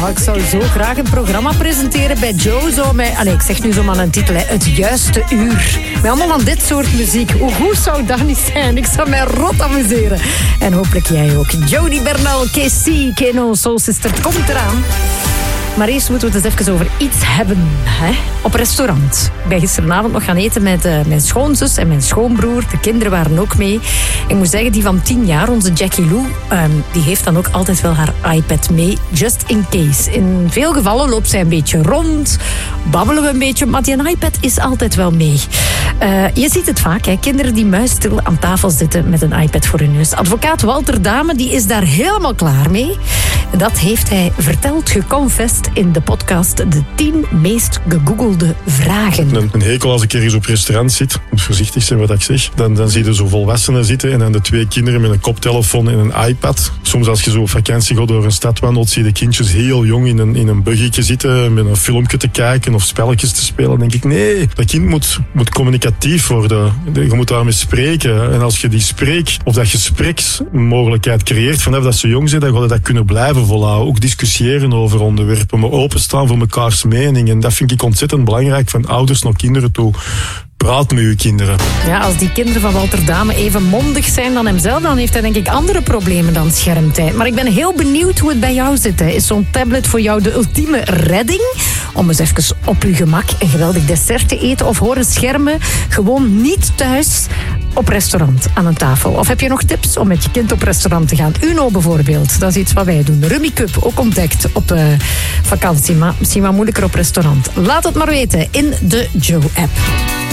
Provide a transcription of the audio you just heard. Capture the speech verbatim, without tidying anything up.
Oh, ik zou zo graag een programma presenteren bij Joe. Zo met, allez, ik zeg nu zo maar een titel, hè, Het Juiste Uur. Met allemaal van dit soort muziek. Hoe goed zou dat niet zijn? Ik zou mij rot amuseren. En hopelijk jij ook. Jody Bernal, que si, que no, Soul Sister, het komt eraan. Maar eerst moeten we het eens even over iets hebben. Hè? Op restaurant. Ik ben gisteravond nog gaan eten met uh, mijn schoonzus en mijn schoonbroer. De kinderen waren ook mee. Ik moet zeggen, die van tien jaar, onze Jackie Lou, um, die heeft dan ook altijd wel haar iPad mee. Just in case. In veel gevallen loopt zij een beetje rond. Babbelen we een beetje. Maar die iPad is altijd wel mee. Uh, je ziet het vaak, hè? Kinderen die muisstil aan tafel zitten met een iPad voor hun neus. Advocaat Walter Dame, die is daar helemaal klaar mee. Dat heeft hij verteld, geconfessed in de podcast De tien meest gegoogelde vragen. Een, een hekel als ik ergens op restaurant zit, ik moet voorzichtig zijn wat ik zeg, dan, dan zie je zo volwassenen zitten en dan de twee kinderen met een koptelefoon en een iPad. Soms als je zo op vakantie gaat door een stad wandelt, zie je de kindjes heel jong in een, in een buggytje zitten met een filmpje te kijken of spelletjes te spelen. Dan denk ik, nee, dat kind moet, moet communicatief worden. Je moet daarmee spreken. En als je die spreek, of dat gespreksmogelijkheid creëert vanaf dat ze jong zijn, dan ga je dat kunnen blijven volhouden. Ook discussiëren over onderwerpen, maar openstaan voor mekaars mening. En dat vind ik ontzettend belangrijk van ouders naar kinderen toe. Praat met uw kinderen. Ja, als die kinderen van Walter Dame even mondig zijn dan hemzelf, dan heeft hij denk ik andere problemen dan schermtijd. Maar ik ben heel benieuwd hoe het bij jou zit. Hè. Is zo'n tablet voor jou de ultieme redding? Om eens even op uw gemak een geweldig dessert te eten of horen schermen gewoon niet thuis op restaurant aan een tafel? Of heb je nog tips om met je kind op restaurant te gaan? Uno bijvoorbeeld, dat is iets wat wij doen. Rummy Cup, ook ontdekt op uh, vakantie, maar misschien wel moeilijker op restaurant. Laat het maar weten in de Joe-app.